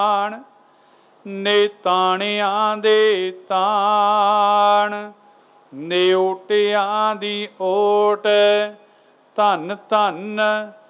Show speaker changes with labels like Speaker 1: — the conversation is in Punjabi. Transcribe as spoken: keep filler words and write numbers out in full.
Speaker 1: ਨੇ ਤਾਣਿਆਂ ਦੇ ਤਾਣ, ਨੇ ਓਟਿਆਂ ਦੀ ਓਟ। ਧੰਨ ਧੰਨ